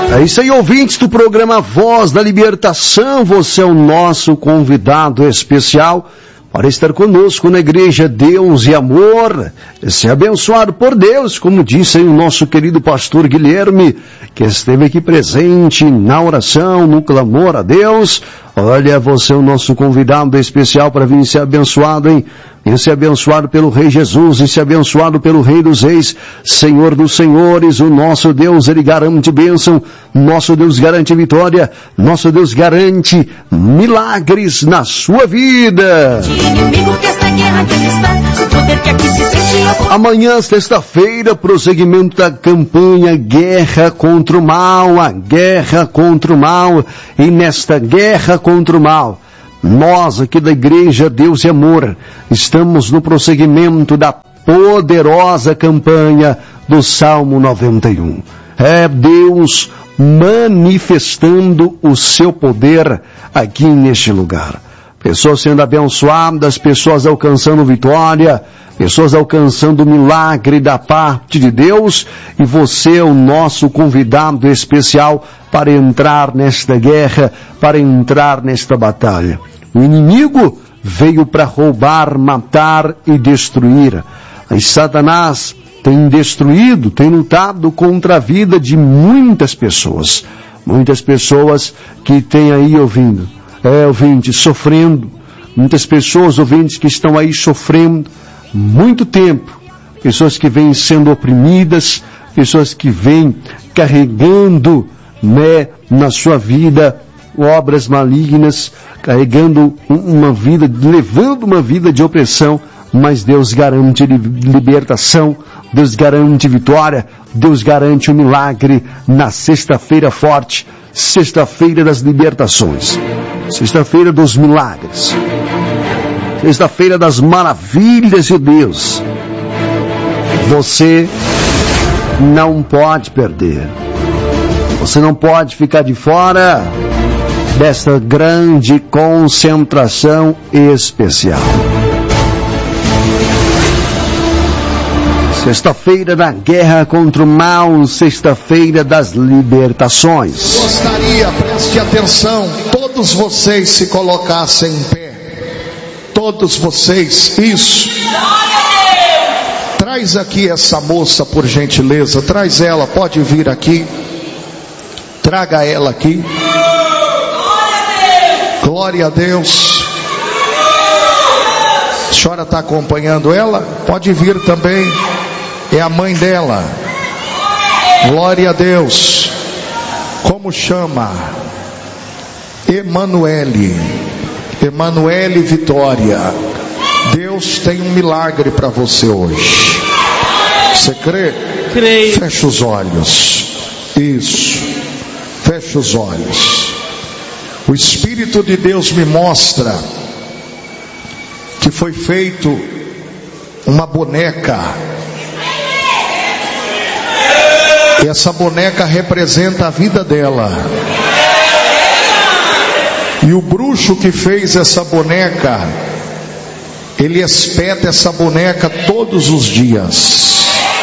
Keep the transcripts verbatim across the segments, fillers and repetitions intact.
É isso aí, ouvintes do programa Voz da Libertação. Você é o nosso convidado especial para estar conosco na Igreja Deus e Amor, ser abençoado por Deus, como disse aí o nosso querido pastor Guilherme, que esteve aqui presente na oração, no clamor a Deus. Olha, você é o nosso convidado especial para vir ser abençoado, hein? Vir ser abençoado pelo Rei Jesus, e ser abençoado pelo Rei dos Reis, Senhor dos Senhores. O nosso Deus, Ele garante bênção, nosso Deus garante vitória, nosso Deus garante milagres na sua vida. Amanhã, sexta-feira, prosseguimento da campanha Guerra contra o Mal, a guerra contra o mal, e nesta guerra contra o mal, nós aqui da Igreja Deus e Amor estamos no prosseguimento da poderosa campanha do Salmo noventa e um. É Deus manifestando o seu poder aqui neste lugar. Pessoas sendo abençoadas, pessoas alcançando vitória, pessoas alcançando o milagre da parte de Deus, e você é o nosso convidado especial para entrar nesta guerra, para entrar nesta batalha. O inimigo veio para roubar, matar e destruir. Aí Satanás tem destruído, tem lutado contra a vida de muitas pessoas. Muitas pessoas que têm aí ouvindo, é, ouvintes, sofrendo. Muitas pessoas, ouvintes, que estão aí sofrendo muito tempo. Pessoas que vêm sendo oprimidas, pessoas que vêm carregando, né, na sua vida obras malignas, carregando uma vida, levando uma vida de opressão, mas Deus garante libertação, Deus garante vitória, Deus garante o milagre na sexta-feira forte, sexta-feira das libertações, sexta-feira dos milagres, sexta-feira das maravilhas de Deus. Você não pode perder. Você não pode ficar de fora desta grande concentração especial. Sexta-feira da guerra contra o mal, sexta-feira das libertações. Gostaria, preste atenção, todos vocês se colocassem em pé. Todos vocês, isso. Traz aqui essa moça, por gentileza, traz ela, pode vir aqui. Traga ela aqui. Glória a Deus. A senhora está acompanhando ela? Pode vir também. É a mãe dela. Glória a Deus. Como chama? Emanuele. Emanuele Vitória. Deus tem um milagre para você hoje. Você crê? Creio. Fecha os olhos. Isso. Fecha os olhos. O Espírito de Deus me mostra que foi feito uma boneca. E essa boneca representa a vida dela. E o bruxo que fez essa boneca, ele espeta essa boneca todos os dias.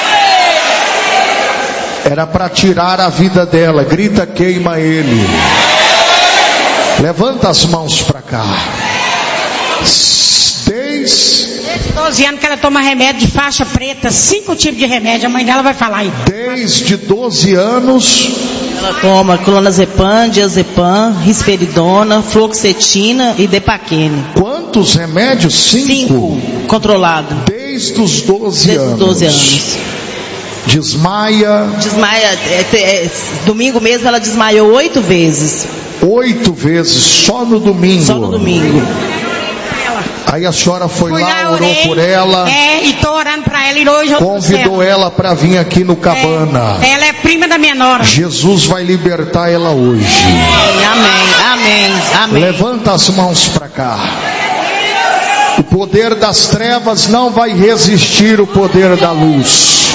Era para tirar a vida dela. Grita, queima ele. Levanta as mãos para cá. Desde doze anos que ela toma remédio de faixa preta, cinco tipos de remédio. A mãe dela vai falar aí. Desde doze anos ela toma clonazepam, diazepam, risperidona, fluoxetina e depaquene. Quantos remédios? Cinco. Cinco. Controlado. Desde os doze Desde anos. os doze anos. Desmaia. Desmaia. É, é, domingo mesmo ela desmaiou oito vezes. Oito vezes, só no domingo. Só no domingo. Aí a senhora foi Fui lá, lá, orou orei, por ela. É, e tô orando pra ela e hoje eu Convidou ela para vir aqui no Cabana. É, ela é prima da minha nora. Jesus vai libertar ela hoje. Amém, amém, amém. Levanta as mãos para cá. O poder das trevas não vai resistir o poder da luz.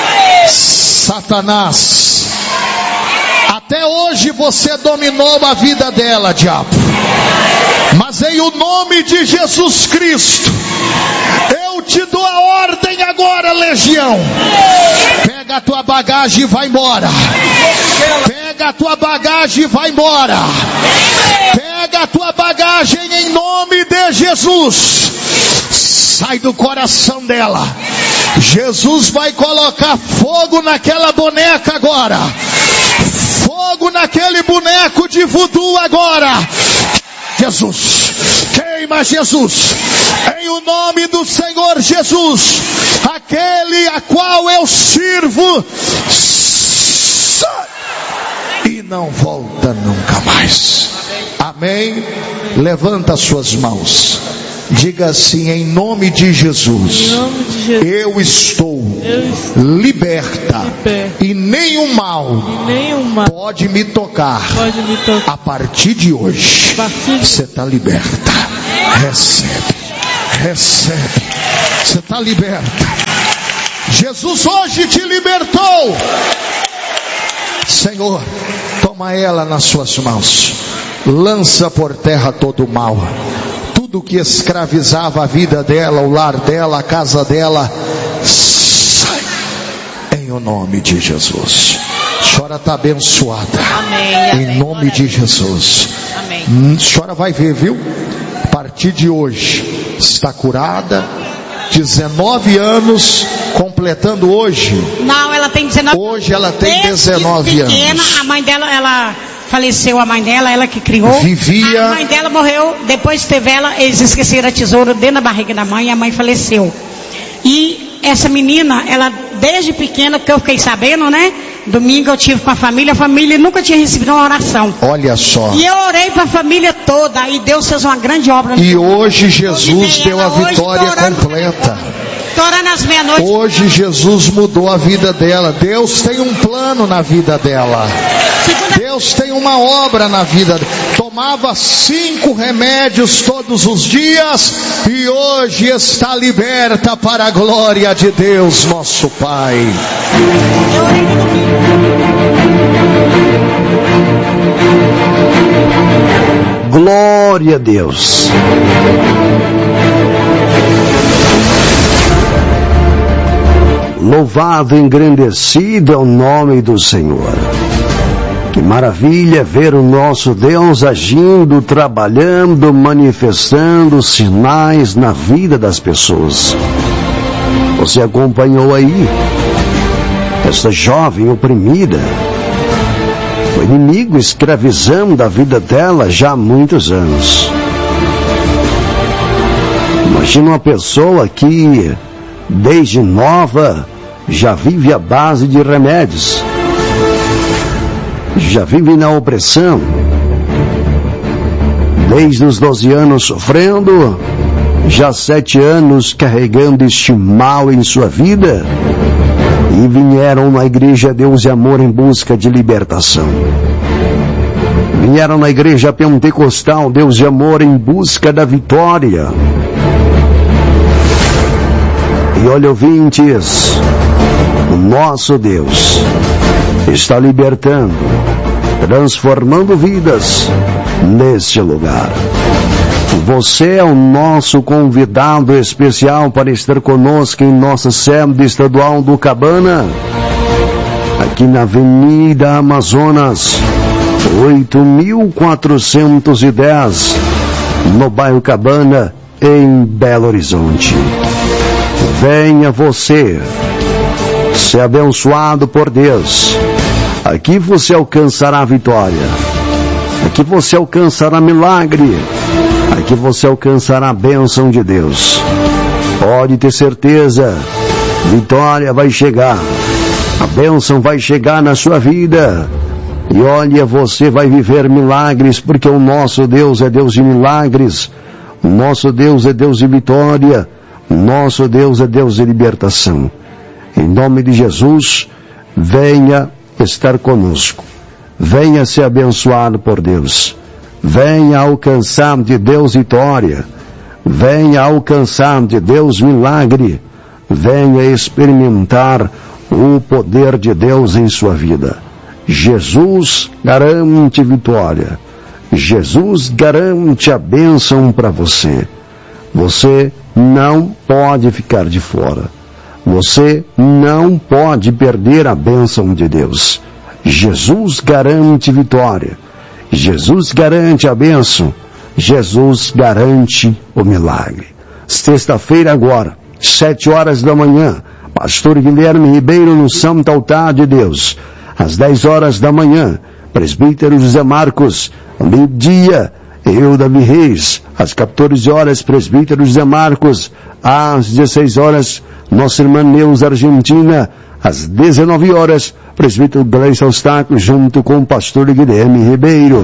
Satanás, até hoje você dominou a vida dela, diabo. Mas em o nome de Jesus Cristo, eu te dou a ordem agora, legião. Pega a tua bagagem e vai embora. Pega Pega a tua bagagem e vai embora. Pega a tua bagagem em nome de Jesus. Sai do coração dela. Jesus vai colocar fogo naquela boneca agora. Fogo naquele boneco de voodoo agora. Jesus, queima Jesus, em o nome do Senhor Jesus, aquele a qual eu sirvo, sai e não volta nunca mais. Amém? Levanta as suas mãos. Diga assim, em nome de Jesus, nome de Jesus eu, estou eu estou liberta, liberta e nenhum mal, e nenhum mal pode me tocar. Pode me tocar. A partir de hoje, partir de... você está liberta. Recebe, recebe. Você está liberta. Jesus hoje te libertou. Senhor, toma ela nas suas mãos. Lança por terra todo o mal. Tudo que escravizava a vida dela, o lar dela, a casa dela, sai em o nome de Jesus. A senhora está abençoada. Amém. Em nome de Jesus. Amém. A senhora vai ver, viu? A partir de hoje está curada. dezenove anos, completando hoje. Não, ela tem dezenove. Hoje ela tem Desde dezenove pequena, anos. A mãe dela, ela faleceu, a mãe dela, ela que criou. Vivia. A mãe dela morreu, depois teve ela, eles esqueceram a tesoura dentro da barriga da mãe e a mãe faleceu. E essa menina, ela desde pequena, que eu fiquei sabendo, né? Domingo eu tive com a família, a família nunca tinha recebido uma oração. Olha só. E eu orei para a família toda, e Deus fez uma grande obra. E hoje Jesus Hoje deu a ela, vitória hoje tô orando, completa. Tô orando às meia-noite. Hoje Jesus mudou a vida dela. Deus tem um plano na vida dela. Deus tem uma obra na vida dela. Tomava cinco remédios todos os dias e hoje está liberta para a glória de Deus, nosso Pai. Glória a Deus. Louvado e engrandecido é o nome do Senhor. Que maravilha ver o nosso Deus agindo, trabalhando, manifestando sinais na vida das pessoas. Você acompanhou aí essa jovem oprimida, o inimigo escravizando a vida dela já há muitos anos. Imagina uma pessoa que desde nova já vive à base de remédios, já vive na opressão, desde os doze anos sofrendo, já sete anos carregando este mal em sua vida, e vieram na igreja Deus e Amor em busca de libertação. Vieram na igreja pentecostal Deus e Amor em busca da vitória. E olha, ouvintes, o nosso Deus está libertando, transformando vidas neste lugar. Você é o nosso convidado especial para estar conosco em nossa sede estadual do Cabana, aqui na Avenida Amazonas, oito mil quatrocentos e dez, no bairro Cabana, em Belo Horizonte. Venha você ser abençoado por Deus. Aqui você alcançará a vitória. Aqui você alcançará milagre. Aqui você alcançará a bênção de Deus. Pode ter certeza, vitória vai chegar. A bênção vai chegar na sua vida. E olha, você vai viver milagres, porque o nosso Deus é Deus de milagres. O nosso Deus é Deus de vitória. O nosso Deus é Deus de libertação. Em nome de Jesus, venha estar conosco. Venha ser abençoado por Deus. Venha alcançar de Deus vitória. Venha alcançar de Deus milagre. Venha experimentar o poder de Deus em sua vida. Jesus garante vitória. Jesus garante a bênção para você. Você não pode ficar de fora. Você não pode perder a bênção de Deus. Jesus garante vitória. Jesus garante a bênção. Jesus garante o milagre. Sexta-feira agora, sete horas da manhã, pastor Guilherme Ribeiro no Santo Altar de Deus. Às dez horas da manhã, presbítero José Marcos. Ao meio-dia, eu, Davi Reis. Às quatorze horas, presbítero José Marcos. Às dezesseis horas, nossa irmã Neuza Argentina. Às dezenove horas, presbítero Gleice Eustáquio, junto com o pastor Guilherme Ribeiro.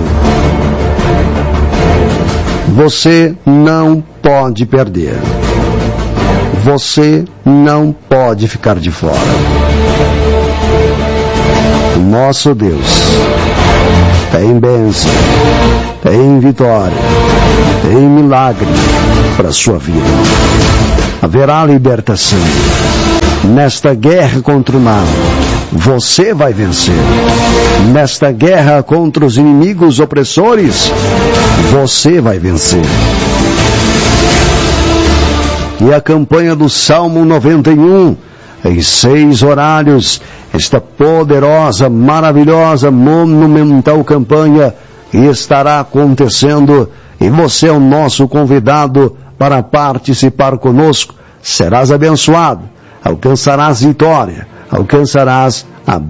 Você não pode perder. Você não pode ficar de fora. Nosso Deus tem bênção, tem vitória, tem milagre para a sua vida. Haverá libertação. Nesta guerra contra o mal, você vai vencer. Nesta guerra contra os inimigos opressores, você vai vencer. E a campanha do Salmo noventa e um, em seis horários, esta poderosa, maravilhosa, monumental campanha estará acontecendo, e você é o nosso convidado para participar conosco. Serás abençoado, alcançarás vitória, alcançarás a